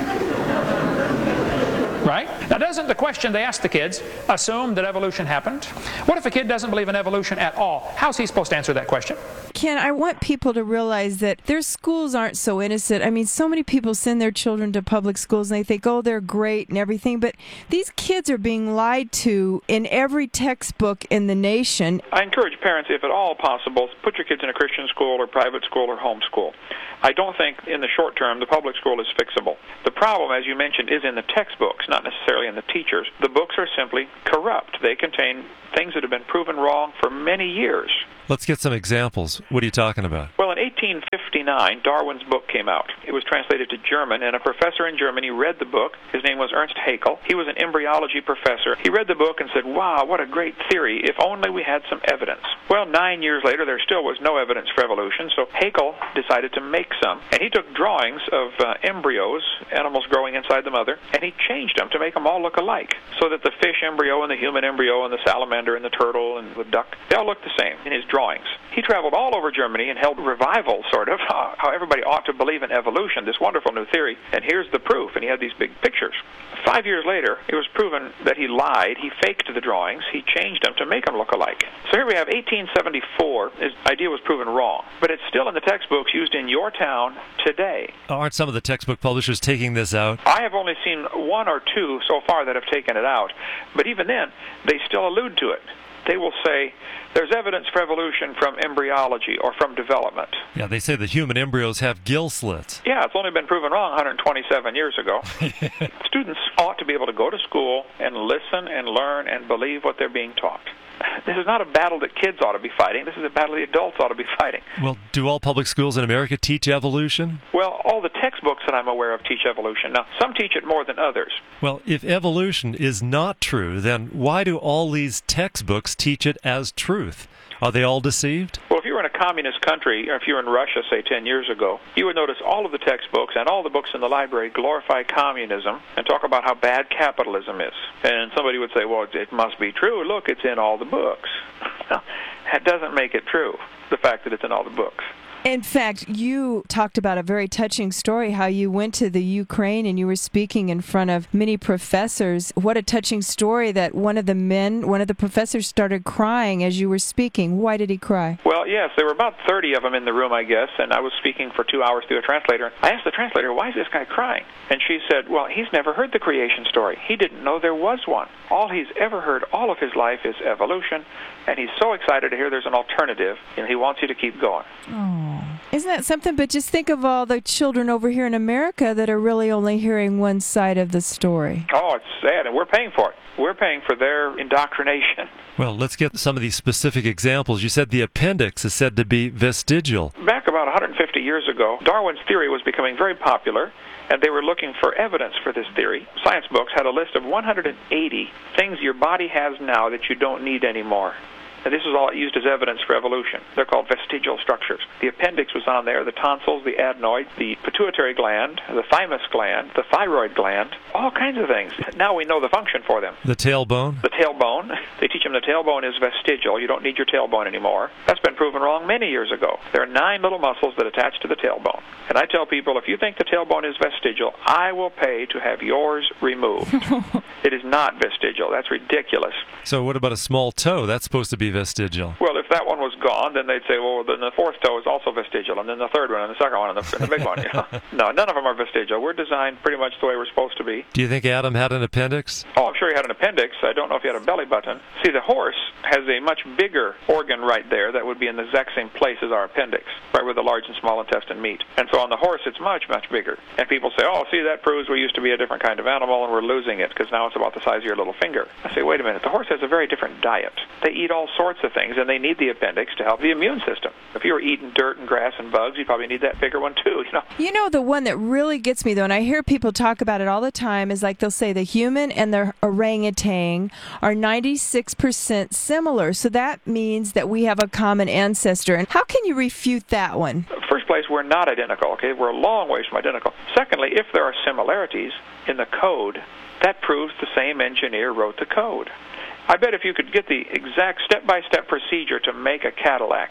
Right? Now, doesn't the question they ask the kids assume that evolution happened? What if a kid doesn't believe in evolution at all? How's he supposed to answer that question? Ken, I want people to realize that their schools aren't so innocent. I mean, so many people send their children to public schools and they think, oh, they're great and everything, but these kids are being lied to in every textbook in the nation. I encourage parents, if at all possible, put your kids in a Christian school or private school or homeschool. I don't think in the short term the public school is fixable. The problem, as you mentioned, is in the textbooks, not necessarily in the teachers. The books are simply corrupt. They contain things that have been proven wrong for many years. Let's get some examples. What are you talking about? Well, in eighteen fifty-nine, Darwin's book came out. It was translated to German, and a professor in Germany read the book. His name was Ernst Haeckel. He was an embryology professor. He read the book and said, wow, what a great theory, if only we had some evidence. Well, nine years later, there still was no evidence for evolution, so Haeckel decided to make some. And he took drawings of uh, embryos, animals growing inside the mother, and he changed them to make them all look alike, so that the fish embryo and the human embryo and the salamander and the turtle and the duck, they all look the same in his drawings. He traveled all over Germany and held revivals, sort of, how everybody ought to believe in evolution, this wonderful new theory, and here's the proof, and he had these big pictures. Five years later, it was proven that he lied, he faked the drawings, he changed them to make them look alike. So here we have eighteen seventy-four, his idea was proven wrong, but it's still in the textbooks used in your town today. Aren't some of the textbook publishers taking this out? I have only seen one or two so far that have taken it out, but even then, they still allude to it. They will say, there's evidence for evolution from embryology or from development. Yeah, they say the human embryos have gill slits. Yeah, it's only been proven wrong one hundred twenty-seven years ago. Students ought to be able to go to school and listen and learn and believe what they're being taught. This is not a battle that kids ought to be fighting. This is a battle the adults ought to be fighting. Well, do all public schools in America teach evolution? Well, all the textbooks that I'm aware of teach evolution. Now, some teach it more than others. Well, if evolution is not true, then why do all these textbooks teach it as truth? Are they all deceived? Well, if you were in a communist country, or if you were in Russia, say, ten years ago, you would notice all of the textbooks and all the books in the library glorify communism and talk about how bad capitalism is. And somebody would say, well, it must be true. Look, it's in all the books. Now, that doesn't make it true, the fact that it's in all the books. In fact, you talked about a very touching story, how you went to the Ukraine and you were speaking in front of many professors. What a touching story that one of the men, one of the professors started crying as you were speaking. Why did he cry? Well, yes, there were about thirty of them in the room, I guess, and I was speaking for two hours through a translator. I asked the translator, why is this guy crying? And she said, well, he's never heard the creation story. He didn't know there was one. All he's ever heard all of his life is evolution, and he's so excited to hear there's an alternative, and he wants you to keep going. Oh. Isn't that something? But just think of all the children over here in America that are really only hearing one side of the story. Oh, it's sad, and we're paying for it. We're paying for their indoctrination. Well, let's get some of these specific examples. You said the appendix is said to be vestigial. Back about one hundred fifty years ago, Darwin's theory was becoming very popular, and they were looking for evidence for this theory. Science books had a list of one hundred eighty things your body has now that you don't need anymore. And this is all used as evidence for evolution. They're called vestigial structures. The appendix was on there, the tonsils, the adenoid, the pituitary gland, the thymus gland, the thyroid gland, all kinds of things. Now we know the function for them. The tailbone? The tailbone. They teach them the tailbone is vestigial. You don't need your tailbone anymore. That's been proven wrong many years ago. There are nine little muscles that attach to the tailbone. And I tell people, if you think the tailbone is vestigial, I will pay to have yours removed. It is not vestigial. That's ridiculous. So what about a small toe? That's supposed to be vestigial. Well, if that one was gone, then they'd say, well, then the fourth toe is also vestigial, and then the third one, and the second one, and the, and the big one. You know? No, none of them are vestigial. We're designed pretty much the way we're supposed to be. Do you think Adam had an appendix? Oh, I'm sure he had an appendix. I don't know if he had a belly button. See, the horse has a much bigger organ right there that would be in the exact same place as our appendix, right where the large and small intestine meet. And so on the horse, it's much, much bigger. And people say, oh, see, that proves we used to be a different kind of animal, and we're losing it, because now it's about the size of your little finger. I say, wait a minute, the horse has a very different diet. They eat all sorts of things, and they need the appendix to help the immune system. If you were eating dirt and grass and bugs, you probably need that bigger one too, you know. You know, the one that really gets me, though, and I hear people talk about it all the time, is like they'll say the human and the orangutan are ninety-six percent similar. So that means that we have a common ancestor. And how can you refute that one? First place, we're not identical, okay? We're a long ways from identical. Secondly, if there are similarities in the code, that proves the same engineer wrote the code. I bet if you could get the exact step-by-step procedure to make a Cadillac,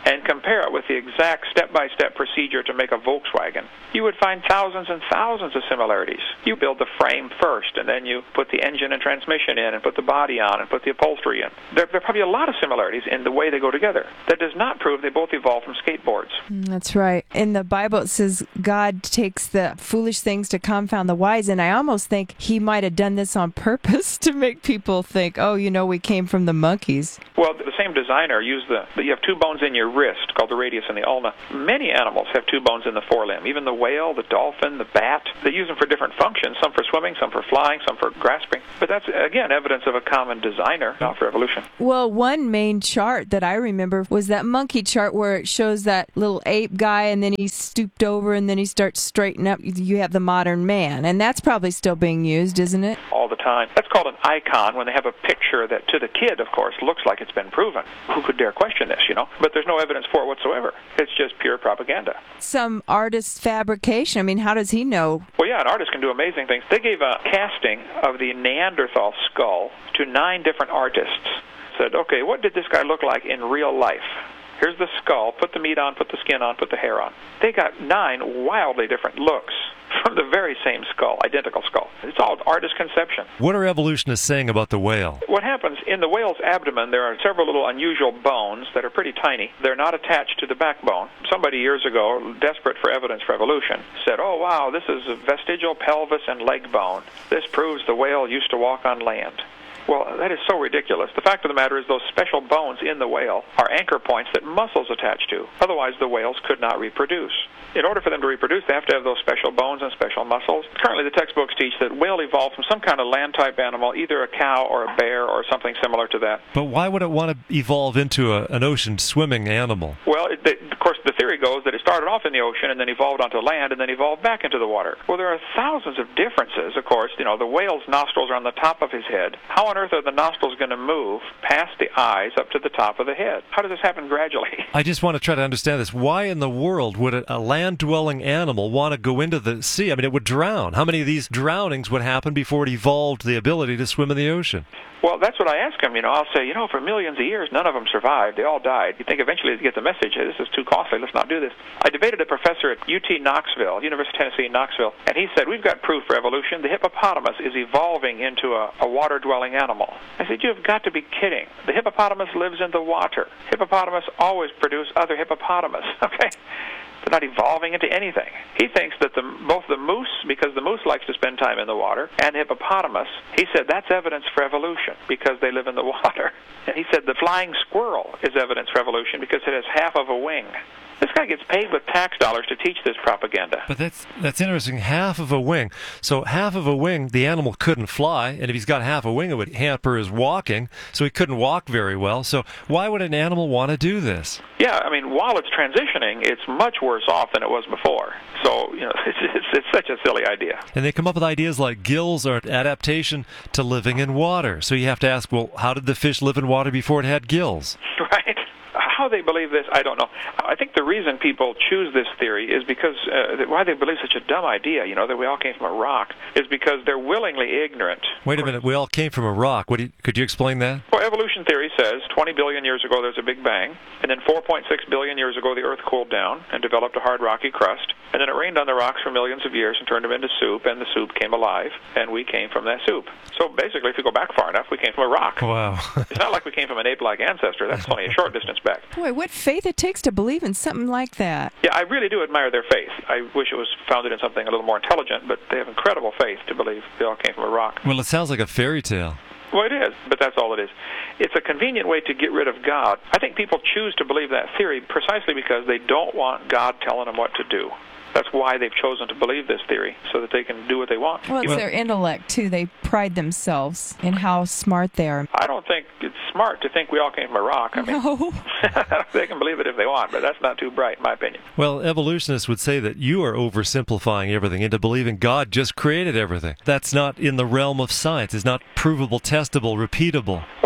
and compare it with the exact step-by-step procedure to make a Volkswagen, you would find thousands and thousands of similarities. You build the frame first, and then you put the engine and transmission in, and put the body on, and put the upholstery in. There, there are probably a lot of similarities in the way they go together. That does not prove they both evolved from skateboards. Mm, That's right. In the Bible, it says God takes the foolish things to confound the wise, and I almost think he might have done this on purpose to make people think, oh, you know, we came from the monkeys. Well, the same designer used the, you have two bones in your wrist called the radius and the ulna. Many animals have two bones in the forelimb, even the whale, the dolphin, the bat. They use them for different functions, some for swimming, some for flying, some for grasping. But that's, again, evidence of a common designer, not for evolution. Well, one main chart that I remember was that monkey chart where it shows that little ape guy, and then he stooped over, and then he starts straightening up. You have the modern man, and that's probably still being used, isn't it? All the time. That's called an icon when they have a picture that, to the kid, of course, looks like it's been proven. Who could dare question this, you know? But there's no evidence for it whatsoever. It's just pure propaganda. Some artist's fabrication. I mean, how does he know? Well, yeah, an artist can do amazing things. They gave a casting of the Neanderthal skull to nine different artists. Said, okay, what did this guy look like in real life? Here's the skull. Put the meat on, put the skin on, put the hair on. They got nine wildly different looks from the very same skull, identical skull. It's all artist conception. What are evolutionists saying about the whale? What happens, in the whale's abdomen, there are several little unusual bones that are pretty tiny. They're not attached to the backbone. Somebody years ago, desperate for evidence for evolution, said, oh, wow, this is a vestigial pelvis and leg bone. This proves the whale used to walk on land. Well, that is so ridiculous. The fact of the matter is those special bones in the whale are anchor points that muscles attach to. Otherwise, the whales could not reproduce. In order for them to reproduce, they have to have those special bones and special muscles. Currently, the textbooks teach that whale evolved from some kind of land-type animal, either a cow or a bear or something similar to that. But why would it want to evolve into a, an ocean swimming animal? Well, it, they, of course, the theory goes that it started off in the ocean and then evolved onto land and then evolved back into the water. Well, there are thousands of differences, of course. You know, the whale's nostrils are on the top of his head. How on earth are the nostrils going to move past the eyes up to the top of the head? How does this happen gradually? I just want to try to understand this. Why in the world would a, a land-dwelling animal want to go into the sea? I mean, it would drown. How many of these drownings would happen before it evolved the ability to swim in the ocean? Well, that's what I ask them. You know, I'll say, you know, for millions of years, none of them survived. They all died. You think eventually they get the message, hey, this is too costly, let's not do this. I debated a professor at U T Knoxville, University of Tennessee, Knoxville, and he said, we've got proof for evolution. The hippopotamus is evolving into a, a water-dwelling animal. I said, you've got to be kidding. The hippopotamus lives in the water. Hippopotamus always produce other hippopotamus, okay? They're not evolving into anything. He thinks that the, both the moose, because the moose likes to spend time in the water, and the hippopotamus, he said that's evidence for evolution because they live in the water. And he said the flying squirrel is evidence for evolution because it has half of a wing. This guy gets paid with tax dollars to teach this propaganda. But that's that's interesting. Half of a wing. So half of a wing, the animal couldn't fly, and if he's got half a wing, it would hamper his walking, so he couldn't walk very well. So why would an animal want to do this? Yeah, I mean, while it's transitioning, it's much worse off than it was before. So, you know, it's, it's, it's such a silly idea. And they come up with ideas like gills are an adaptation to living in water. So you have to ask, well, how did the fish live in water before it had gills? Right. How they believe this, I don't know. I think the reason people choose this theory is because, uh, why they believe such a dumb idea, you know, that we all came from a rock, is because they're willingly ignorant. Wait a minute, we all came from a rock. What do you, could you explain that? Well, evolution theory says twenty billion years ago there's a big bang, and then four point six billion years ago the Earth cooled down and developed a hard rocky crust, and then it rained on the rocks for millions of years and turned them into soup, and the soup came alive, and we came from that soup. So basically, if you go back far enough, we came from a rock. Wow. It's not like we came from an ape-like ancestor. That's only a short distance back. Boy, what faith it takes to believe in something like that. Yeah, I really do admire their faith. I wish it was founded in something a little more intelligent, but they have incredible faith to believe they all came from a rock. Well, it sounds like a fairy tale. Well, it is, but that's all it is. It's a convenient way to get rid of God. I think people choose to believe that theory precisely because they don't want God telling them what to do. That's why they've chosen to believe this theory, so that they can do what they want. Well, it's Even, their intellect, too. They pride themselves in how smart they are. I don't think it's smart to think we all came from a rock. I mean, no. They can believe it if they want, but that's not too bright, in my opinion. Well, evolutionists would say that you are oversimplifying everything into believing God just created everything. That's not in the realm of science. It's not provable, testable, repeatable. Okay, well, suppose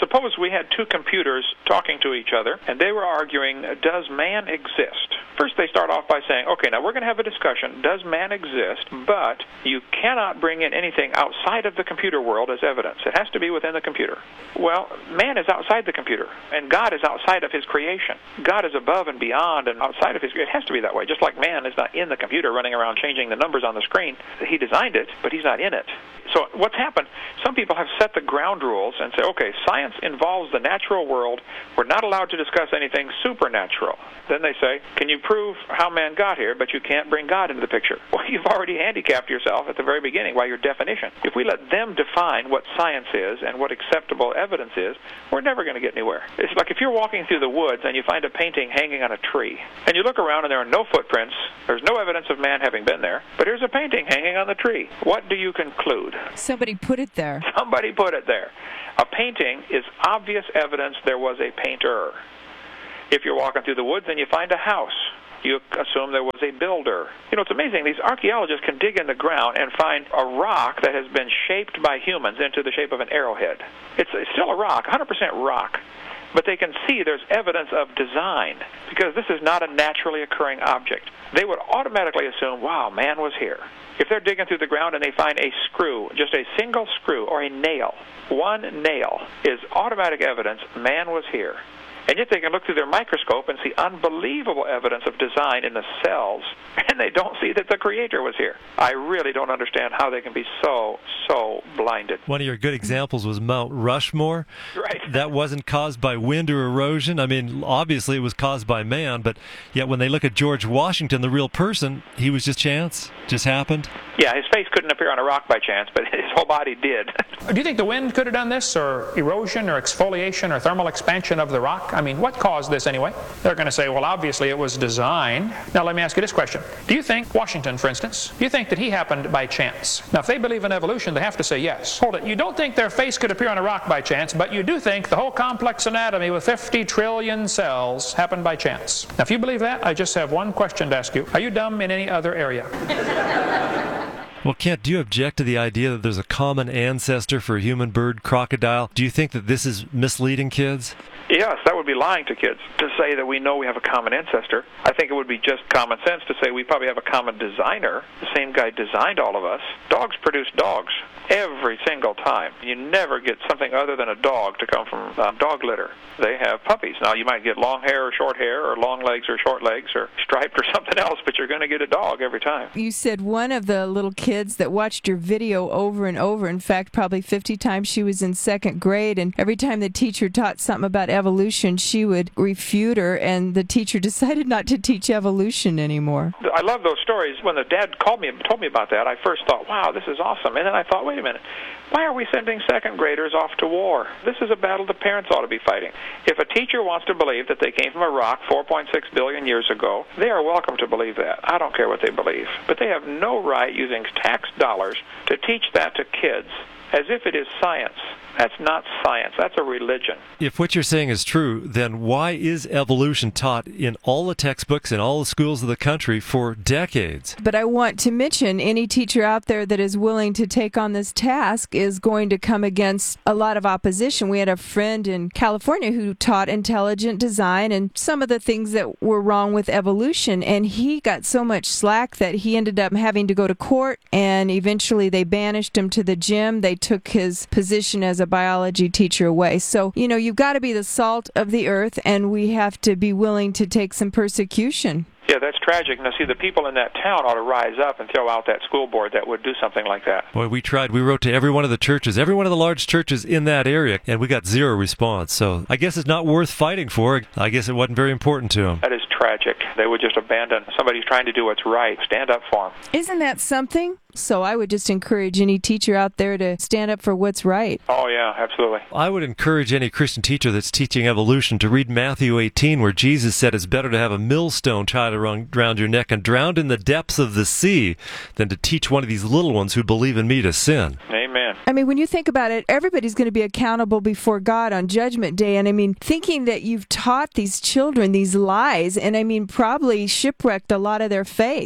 Suppose we had two computers talking to each other, and they were arguing, does man exist? First, they start off by saying, okay, now we're going to have a discussion. Does man exist? But you cannot bring in anything outside of the computer world as evidence. It has to be within the computer. Well, man is outside the computer, and God is outside of his creation. God is above and beyond and outside of his... It has to be that way, just like man is not in the computer running around changing the numbers on the screen. He designed it, but he's not in it. So what's happened, some people have set the ground rules and say, okay, science involves the natural world. We're not allowed to discuss anything supernatural. Then they say, can you prove how man got here, but you can't bring God into the picture? Well, you've already handicapped yourself at the very beginning by your definition. If we let them define what science is and what acceptable evidence is, we're never going to get anywhere. It's like if you're walking through the woods and you find a painting hanging on a tree, and you look around and there are no footprints, there's no evidence of man having been there, but here's a painting hanging on the tree. What do you conclude? Somebody put it there. Somebody put it there. A painting is obvious evidence there was a painter. If you're walking through the woods and you find a house, you assume there was a builder. You know, it's amazing. These archaeologists can dig in the ground and find a rock that has been shaped by humans into the shape of an arrowhead. It's, it's still a rock, one hundred percent rock. But they can see there's evidence of design because this is not a naturally occurring object. They would automatically assume, wow, man was here. If they're digging through the ground and they find a screw, just a single screw or a nail, one nail is automatic evidence man was here. And yet they can look through their microscope and see unbelievable evidence of design in the cells, and they don't see that the Creator was here. I really don't understand how they can be so, so blinded. One of your good examples was Mount Rushmore. Right. That wasn't caused by wind or erosion. I mean, obviously it was caused by man, but yet when they look at George Washington, the real person, he was just chance, just happened. Yeah, his face couldn't appear on a rock by chance, but his whole body did. Do you think the wind could have done this, or erosion, or exfoliation, or thermal expansion of the rock? I mean, what caused this anyway? They're going to say, well, obviously it was design. Now, let me ask you this question. Do you think Washington, for instance, do you think that he happened by chance? Now, if they believe in evolution, they have to say yes. Hold it. You don't think their face could appear on a rock by chance, but you do think the whole complex anatomy with fifty trillion cells happened by chance. Now, if you believe that, I just have one question to ask you. Are you dumb in any other area? Well, Kent, do you object to the idea that there's a common ancestor for human, bird, crocodile? Do you think that this is misleading kids? Yes, that would be lying to kids to say that we know we have a common ancestor. I think it would be just common sense to say we probably have a common designer. The same guy designed all of us. Dogs produce dogs every single time. You never get something other than a dog to come from uh, dog litter. They have puppies. Now, you might get long hair or short hair or long legs or short legs or striped or something else, but you're going to get a dog every time. You said one of the little kids that watched your video over and over, in fact, probably fifty times. She was in second grade, and every time the teacher taught something about evolution, she would refute her, and the teacher decided not to teach evolution anymore. I love those stories. When the dad called me and told me about that, I first thought, wow, this is awesome. And then I thought, wait a minute, why are we sending second graders off to war? This is a battle the parents ought to be fighting. If a teacher wants to believe that they came from a rock four point six billion years ago, they are welcome to believe that. I don't care what they believe. But they have no right using tax dollars to teach that to kids as if it is science. That's not science. That's a religion. If what you're saying is true, then why is evolution taught in all the textbooks in all the schools of the country for decades? But I want to mention any teacher out there that is willing to take on this task is going to come against a lot of opposition. We had a friend in California who taught intelligent design and some of the things that were wrong with evolution, and he got so much slack that he ended up having to go to court, and eventually they banished him to the gym. They took his position as a biology teacher away. So, you know, you've got to be the salt of the earth, and we have to be willing to take some persecution. Yeah, that's tragic. Now, see, the people in that town ought to rise up and throw out that school board that would do something like that. Boy, we tried. We wrote to every one of the churches, every one of the large churches in that area, and we got zero response. So I guess it's not worth fighting for. I guess it wasn't very important to them. That is tragic. They would just abandon somebody who's trying to do what's right. Stand up for them. Isn't that something? So I would just encourage any teacher out there to stand up for what's right. Oh, yeah, absolutely. I would encourage any Christian teacher that's teaching evolution to read Matthew eighteen, where Jesus said it's better to have a millstone tied around, around your neck and drowned in the depths of the sea than to teach one of these little ones who believe in me to sin. Amen. I mean, when you think about it, everybody's going to be accountable before God on Judgment Day. And I mean, thinking that you've taught these children these lies, and I mean, probably shipwrecked a lot of their faith.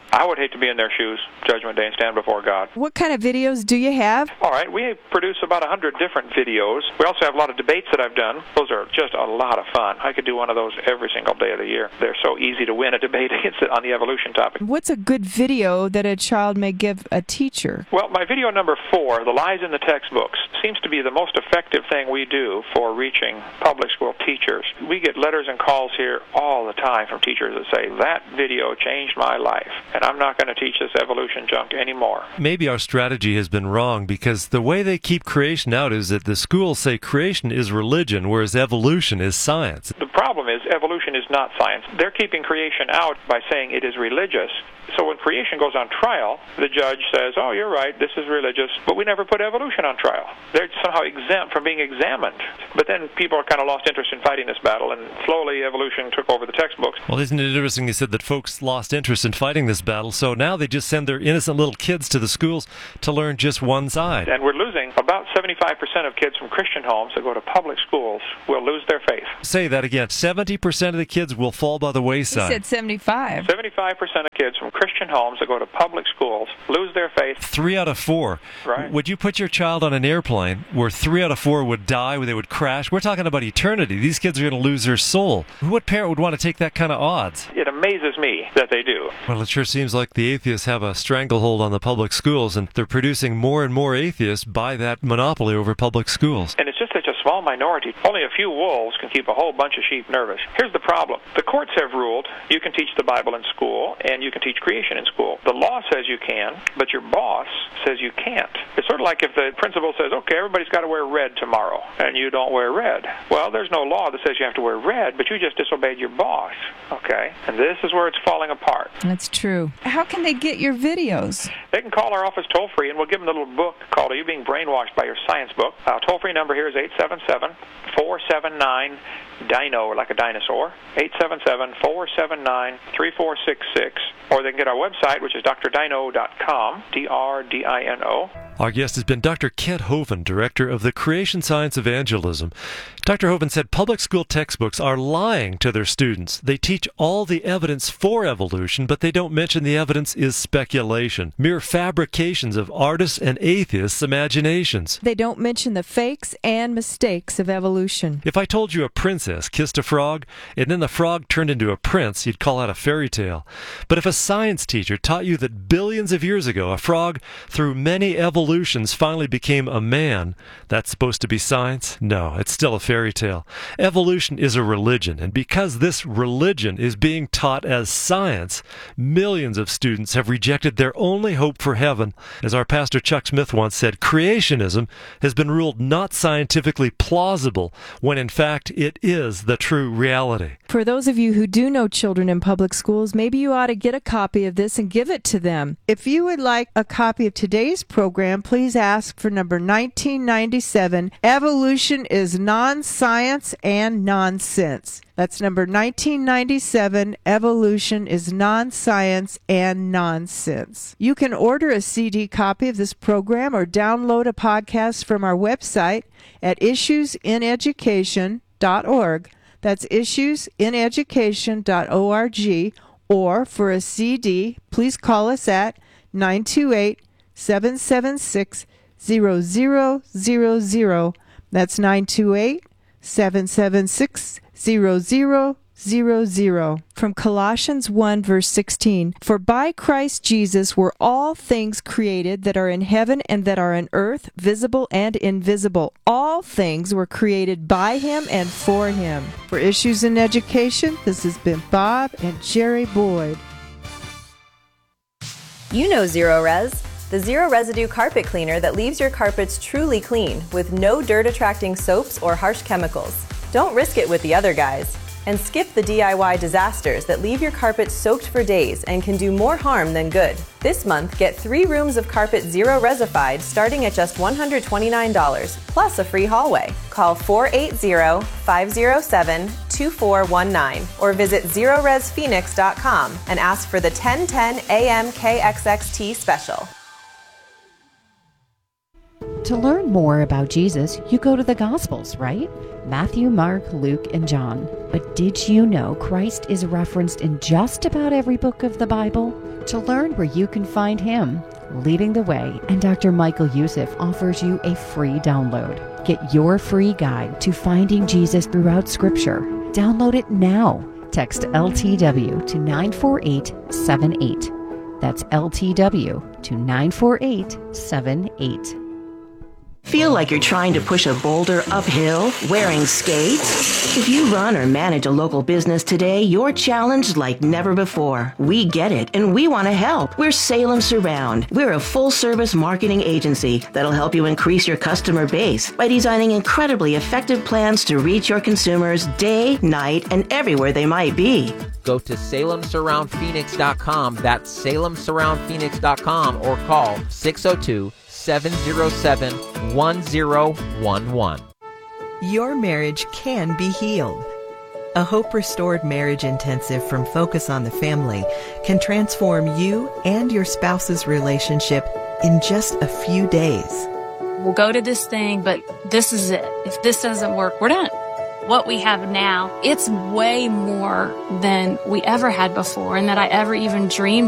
I would hate to be in their shoes, Judgment Day, and stand before God. What kind of videos do you have? All right, we produce about one hundred different videos. We also have a lot of debates that I've done. Those are just a lot of fun. I could do one of those every single day of the year. They're so easy to win a debate against it on the evolution topic. What's a good video that a child may give a teacher? Well, my video number four, The Lies in the Textbooks, seems to be the most effective thing we do for reaching public school teachers. We get letters and calls here all the time from teachers that say, that video changed my life, and I'm not going to teach this evolution junk anymore. Maybe our strategy has been wrong, because the way they keep creation out is that the schools say creation is religion, whereas evolution is science. The problem is evolution is not science. They're keeping creation out by saying it is religious. So when creation goes on trial, the judge says, oh, you're right, this is religious, but we never put evolution on trial. They're somehow exempt from being examined. But then people kind of lost interest in fighting this battle, and slowly evolution took over the textbooks. Well, isn't it interesting you said that folks lost interest in fighting this battle, so now they just send their innocent little kids to the schools to learn just one side. And we're losing about seventy-five percent of kids from Christian homes that go to public schools will lose their faith. Say that again. seventy percent of the kids will fall by the wayside. He said seventy-five. seventy-five percent of kids from Christian homes that go to public schools lose their faith. Three out of four. Right. Would you put your child on an airplane where three out of four would die, where they would crash? We're talking about eternity. These kids are going to lose their soul. What parent would want to take that kind of odds? It amazes me that they do. Well, it sure seems like the atheists have a stranglehold on the public schools, and they're producing more and more atheists by that monopoly over public schools. And it's just such a small minority. Only a few wolves can keep a whole bunch of sheep nervous. Here's the problem. The courts have ruled you can teach the Bible in school, and you can teach creation in school. The law says you can, but your boss says you can't. It's sort of like if the principal says, okay, everybody's got to wear red tomorrow, and you don't wear red. Well, there's no law that says you have to wear red, but you just disobeyed your boss, okay? And this is where it's falling apart. That's true. How can they get your videos? They can call our office toll-free, and we'll give them a little book called Are You Being Brainwashed by Your Science Book? Our toll-free number here is eight seven seven, four seven nine, dino, like a dinosaur, eight seven seven, four seven nine, three four six six, or they can get our website, which is d r dino dot com, D R D I N O. Our guest has been Doctor Kent Hovind, Director of the Creation Science Evangelism. Doctor Hovind said public school textbooks are lying to their students. They teach all the evidence for evolution, but they don't mention the evidence is speculation, mere fabrications of artists' and atheists' imaginations. They don't mention the fakes and mistakes of evolution. If I told you a princess kissed a frog, and then the frog turned into a prince, you'd call that a fairy tale. But if a science teacher taught you that billions of years ago a frog, through many evolutions, finally became a man, that's supposed to be science? No, it's still a fairy tale. Evolution is a religion, and because this religion is being taught as science, millions of students have rejected their only hope for heaven. As our pastor Chuck Smith once said, creationism has been ruled not scientifically plausible, when in fact it is the true reality. For those of you who do know children in public schools, maybe you ought to get a copy of this and give it to them. If you would like a copy of today's program, please ask for number nineteen ninety-seven, Evolution is Non-Science and Nonsense. That's number nineteen ninety-seven, Evolution is Non-Science and Nonsense. You can order a C D copy of this program or download a podcast from our website at issues in education dot org. That's issues in education dot org. Or for a C D, please call us at nine two eight, seven seven six, zero zero zero zero. That's nine two eight, seven seven six, zero zero zero zero. From Colossians one, verse sixteen, For by Christ Jesus were all things created that are in heaven and that are on earth, visible and invisible. All things were created by him and for him. For Issues in Education, this has been Bob and Jerry Boyd. You know Zero Res, the zero residue carpet cleaner that leaves your carpets truly clean with no dirt-attracting soaps or harsh chemicals. Don't risk it with the other guys. And skip the D I Y disasters that leave your carpet soaked for days and can do more harm than good. This month, get three rooms of carpet Zero Resified starting at just one hundred twenty-nine dollars, plus a free hallway. Call four eight zero, five zero seven, two four one nine or visit zero res phoenix dot com and ask for the ten ten A M K X X T special. To learn more about Jesus, you go to the Gospels, right? Matthew, Mark, Luke, and John. But did you know Christ is referenced in just about every book of the Bible? To learn where you can find him, Leading the Way, and Doctor Michael Youssef offers you a free download. Get your free guide to finding Jesus throughout Scripture. Download it now. Text L T W to nine four eight seven eight. That's L T W to nine four eight seven eight. Feel like you're trying to push a boulder uphill wearing skates? If you run or manage a local business today, you're challenged like never before. We get it, and we want to help. We're Salem Surround. We're a full-service marketing agency that'll help you increase your customer base by designing incredibly effective plans to reach your consumers day, night, and everywhere they might be. Go to Salem Surround Phoenix dot com. That's Salem Surround Phoenix dot com, or call six oh two, seven oh seven, one oh one one. Your marriage can be healed. A Hope Restored Marriage Intensive from Focus on the Family can transform you and your spouse's relationship in just a few days. We'll go to this thing, but this is it. If this doesn't work, we're done. What we have now, it's way more than we ever had before and that I ever even dreamed